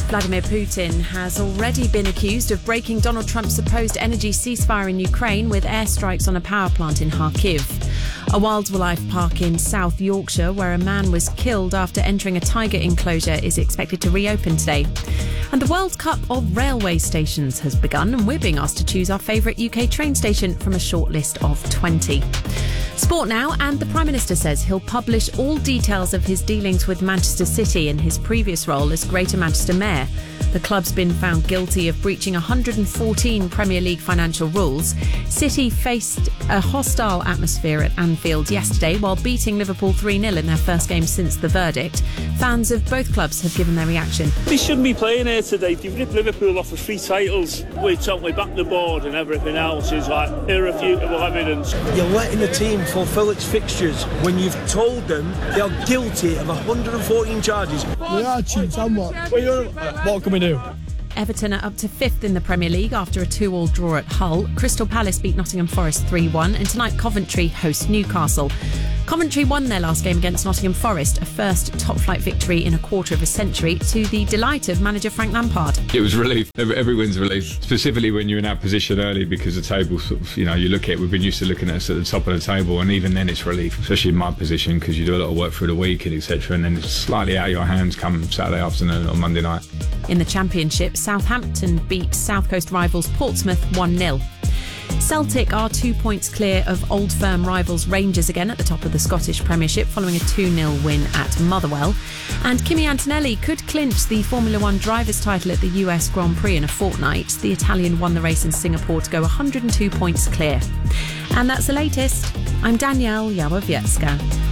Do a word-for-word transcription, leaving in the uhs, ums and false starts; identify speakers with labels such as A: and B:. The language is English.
A: Vladimir Putin has already been accused of breaking Donald Trump's supposed energy ceasefire in Ukraine with airstrikes on a power plant in Kharkiv. A wildlife park in South Yorkshire, where a man was killed after entering a tiger enclosure, is expected to reopen today. And the World Cup of railway stations has begun, and we're being asked to choose our favourite U K train station from a short list of twenty. Sport now, and the Prime Minister says he'll publish all details of his dealings with Manchester City in his previous role as Greater Manchester Mayor. The club's been found guilty of breaching one hundred fourteen Premier League financial rules. City faced a hostile atmosphere at Anfield yesterday while beating Liverpool three nil in their first game since the verdict. Fans of both clubs have given their reaction.
B: They shouldn't be playing here today. They've ripped Liverpool off of three titles. We're totally back the board, and everything else is like irrefutable evidence.
C: You're letting the team fulfil its fixtures when you've told them they are guilty of one hundred fourteen charges.
D: We are cheats, and what? What can we do?
A: Everton are up to fifth in the Premier League after a two all draw at Hull. Crystal Palace beat Nottingham Forest three one, and tonight Coventry host Newcastle. Coventry won their last game against Nottingham Forest, a first top-flight victory in a quarter of a century, to the delight of manager Frank Lampard.
E: It was relief. Every win's relief, specifically when you're in that position early, because the table sort of, you know, you look at it, we've been used to looking at us at the top of the table, and even then it's relief, especially in my position, because you do a lot of work through the week and et cetera, and then it's slightly out of your hands come Saturday afternoon or Monday night.
A: In the Championship, Southampton beat South Coast rivals Portsmouth one nil. Celtic are two points clear of Old Firm rivals Rangers again at the top of the Scottish Premiership following a two nil win at Motherwell. And Kimi Antonelli could clinch the Formula One driver's title at the U S Grand Prix in a fortnight. The Italian won the race in Singapore to go one hundred two points clear. And that's the latest. I'm Danielle Yawowiecka.